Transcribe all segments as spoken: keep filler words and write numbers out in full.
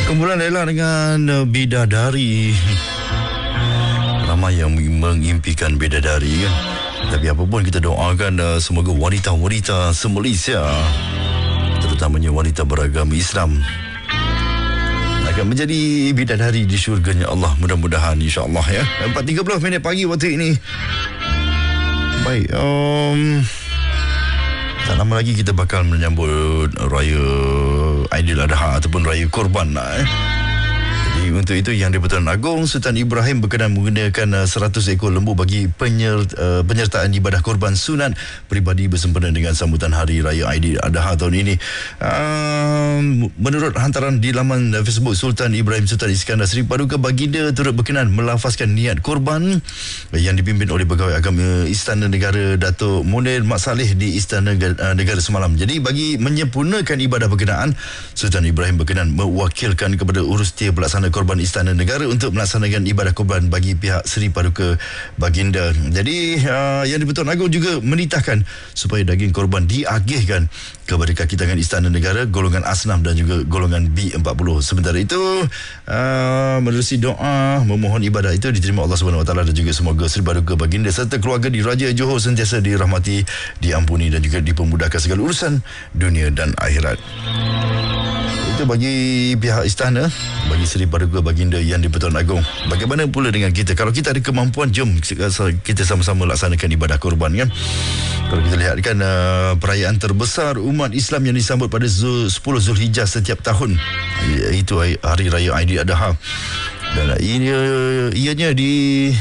Kumpulan Ella dengan uh, Bidadari. Ramai yang mengimpikan bidadari kan. Tapi apapun kita doakan uh, semoga wanita-wanita se-Malaysia, terutamanya wanita beragama Islam, akan menjadi bidadari di syurganya Allah, mudah-mudahan insya-Allah ya. empat tiga puluh minit pagi waktu ini. Baik, um, tak lama lagi kita bakal menyambut Raya Aidiladha ataupun Raya Korban lah eh. Jadi untuk itu Yang di-Pertuan Agong Sultan Ibrahim berkenan menggunakan uh, seratus ekor lembu bagi penyer, uh, penyertaan ibadah korban sunat peribadi bersempena dengan sambutan Hari Raya Aidiladha tahun ini. Uh, menurut hantaran di laman uh, Facebook Sultan Ibrahim Sultan Iskandar Seri Paduka Baginda turut berkenan melafazkan niat korban uh, yang dipimpin oleh Pegawai Agama Istana Negara Datuk Munir Mat Saleh di Istana uh, Negara semalam. Jadi bagi menyempurnakan ibadah berkenaan, Sultan Ibrahim berkenan mewakilkan kepada Urustia Pelaksana Korban Istana Negara untuk melaksanakan ibadah korban bagi pihak Seri Paduka Baginda. Jadi uh, Yang di-Pertuan Agong juga menitahkan supaya daging korban diagihkan kepada kaki tangan Istana Negara golongan Asnaf dan juga golongan B empat puluh. Sementara itu uh, menerusi doa memohon ibadah itu diterima Allah Subhanahu Wa Taala dan juga semoga Seri Paduka Baginda serta keluarga di Raja Johor sentiasa dirahmati, diampuni dan juga dipermudahkan segala urusan dunia dan akhirat. Itu bagi pihak istana, bagi Seri Paduka Baginda Yang di-Pertuan Agong. Bagaimana pula dengan kita? Kalau kita ada kemampuan, jom kita sama-sama laksanakan ibadah korban kan. Kalau kita lihat kan uh, perayaan terbesar umat Islam yang disambut pada Zul, sepuluh Zulhijjah setiap tahun, itu Hari Raya Aidiladha. Dan ia, ianya di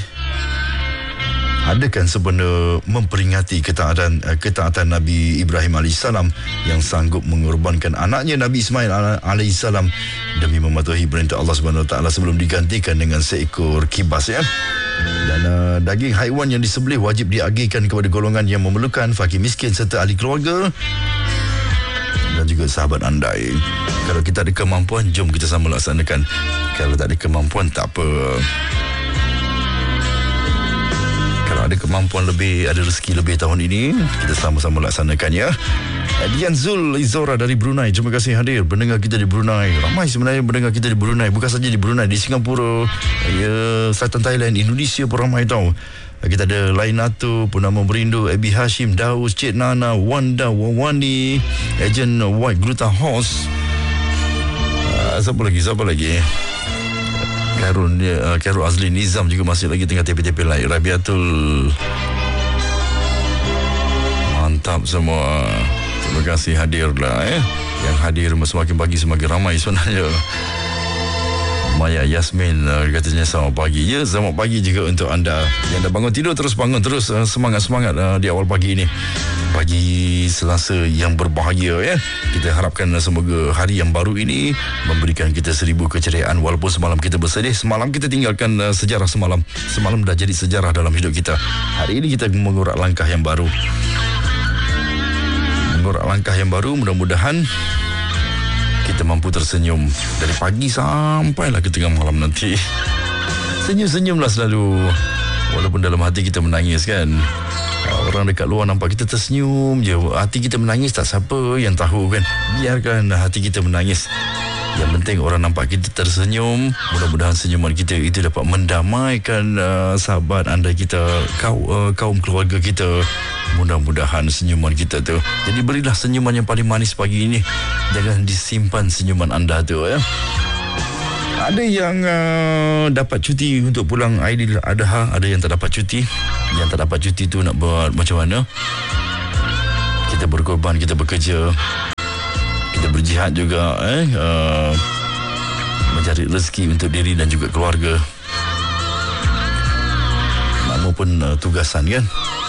adakan sempena memperingati ketaatan ketaatan Nabi Ibrahim alaihissalam yang sanggup mengorbankan anaknya Nabi Ismail alaihissalam demi mematuhi perintah Allah Subhanahu Wa Taala sebelum digantikan dengan seekor kibas ya. Dan uh, daging haiwan yang disembelih wajib diagihkan kepada golongan yang memerlukan, fakir miskin serta ahli keluarga dan juga sahabat andai. Kalau kita ada kemampuan, jom kita sama laksanakan. Kalau tak ada kemampuan, tak apa. Kalau ada kemampuan lebih, ada rezeki lebih tahun ini, kita sama-sama laksanakan ya. Dian Zul Izora dari Brunei, terima kasih hadir mendengar kita di Brunei. Ramai sebenarnya mendengar kita di Brunei, bukan saja di Brunei, di Singapura, ya, Selatan Thailand, Indonesia pun ramai tahu. Kita ada Lainato, Purnama Merindu, Abi Hashim, Daus, Cik Nana, Wanda, Wawani, Agent White Gluta Horse. Uh, siapa lagi, siapa lagi? Karun uh, Karun Azli Nizam juga masih lagi tengah tepi-tepi lain. Rabiatul, mantap semua. Terima kasih hadirlah eh. Yang hadir semakin pagi semakin ramai sebenarnya. Maya Yasmin uh, katanya selamat pagi. Ya, selamat pagi juga untuk anda yang dah bangun tidur, terus bangun terus uh, semangat-semangat uh, di awal pagi ini. Pagi Selasa yang berbahagia ya. Kita harapkan uh, semoga hari yang baru ini memberikan kita seribu keceriaan. Walaupun semalam kita bersedih, semalam kita tinggalkan uh, sejarah semalam. Semalam dah jadi sejarah dalam hidup kita. Hari ini kita mengurak langkah yang baru. Mengurak langkah yang baru, mudah-mudahan kita mampu tersenyum dari pagi sampailah ke tengah malam nanti. Senyum-senyumlah selalu. Walaupun dalam hati kita menangis kan. Orang dekat luar nampak kita tersenyum je, hati kita menangis, tak siapa yang tahu kan. Biarkan hati kita menangis. Yang penting orang nampak kita tersenyum. Mudah-mudahan senyuman kita itu dapat mendamaikan uh, sahabat anda kita, kau, uh, kaum keluarga kita. Mudah-mudahan senyuman kita tu. Jadi berilah senyuman yang paling manis pagi ini. Jangan disimpan senyuman anda tu ya. Ada yang uh, dapat cuti untuk pulang Aidiladha, ada yang tak dapat cuti. Yang tak dapat cuti tu nak buat macam mana? Kita berkorban, kita bekerja, kita berjihad juga eh uh, mencari rezeki untuk diri dan juga keluarga. Maupun uh, tugasan kan.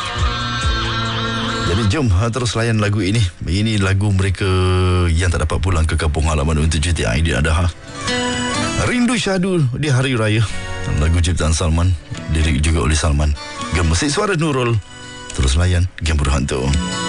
Jadi jom uh, terus layan lagu ini. Ini lagu mereka yang tak dapat pulang ke kampung halaman untuk cuti Aidiladha. Rindu Syahdu di Hari Raya. Lagu ciptaan Salman, lirik juga oleh Salman. Gemusik suara Nurul. Terus layan Game Berhantu.